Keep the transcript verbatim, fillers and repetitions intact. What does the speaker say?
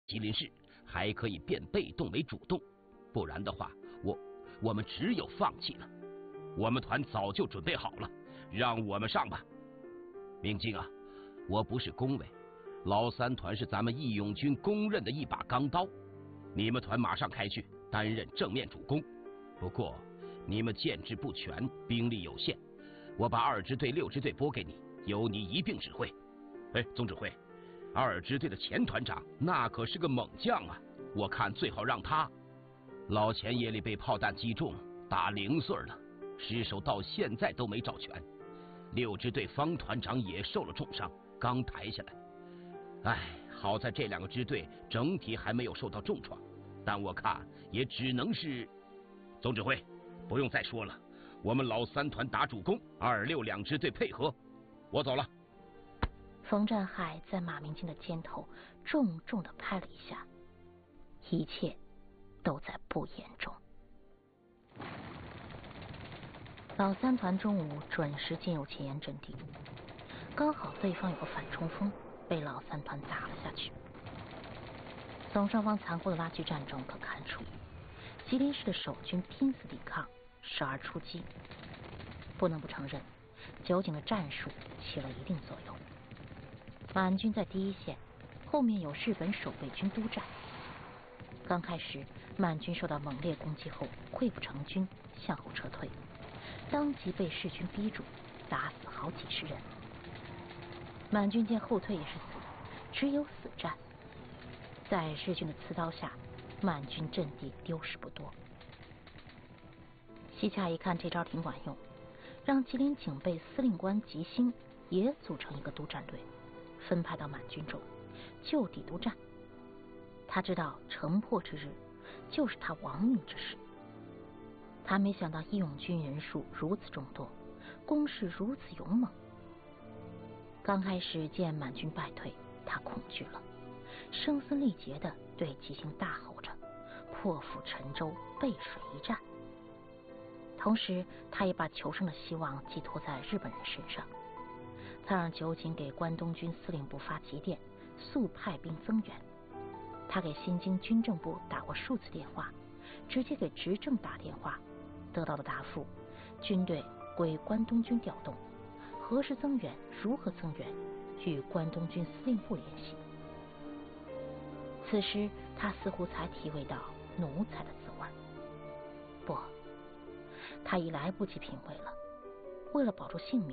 吉林市还可以变被动为主动，不然的话，我我们只有放弃了。我们团早就准备好了，让我们上吧。明晶啊，我不是恭维，老三团是咱们义勇军公认的一把钢刀，你们团马上开去担任正面主攻。不过你们建制不全，兵力有限，我把二支队、六支队拨给你，由你一并指挥。哎，总指挥，二支队的钱团长那可是个猛将啊，我看最好让他。老钱夜里被炮弹击中，打零碎了，尸首到现在都没找全。六支队方团长也受了重伤，刚抬下来。哎，好在这两个支队整体还没有受到重创，但我看也只能是……总指挥，不用再说了，我们老三团打主攻，二六两支队配合。我走了。 冯占海在马明金的肩头重重地拍了一下，一切都在不言中。老三团中午准时进入前沿阵地，刚好对方有个反冲锋，被老三团打了下去。从双方残酷的拉锯战中可看出，吉林市的守军拼死抵抗，时而出击。不能不承认，酒井的战术起了一定作用。满军在第一线，后面有日本守备军督战。刚开始，满军受到猛烈攻击后，溃不成军，向后撤退，当即被日军逼住，打死好几十人。满军见后退也是死，只有死战。在日军的刺刀下，满军阵地丢失不多。西洽一看这招挺管用，让吉林警备司令官吉星也组成一个督战队，分派到满军中，就地督战。他知道城破之日就是他亡命之时。他没想到义勇军人数如此众多，攻势如此勇猛。刚开始见满军败退，他恐惧了，声嘶力竭地对吉星大吼着破釜沉舟，背水一战。同时他也把求生的希望寄托在日本人身上。他让酒井给关东军司令部发急电，速派兵增援。他给新京军政部打过数次电话，直接给执政打电话，得到的答复：军队归关东军调动，何时增援、如何增援，与关东军司令部联系。此时他似乎才体味到奴才的滋味。不，他已来不及品味了。为了保住性命，